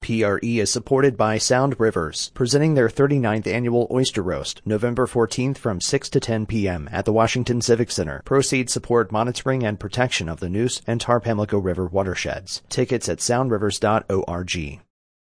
PRE is supported by Sound Rivers, presenting their 39th annual Oyster Roast, November 14th from 6 to 10 p.m. at the Washington Civic Center. Proceeds support monitoring and protection of the Neuse and Tarpamlico River watersheds. Tickets at soundrivers.org.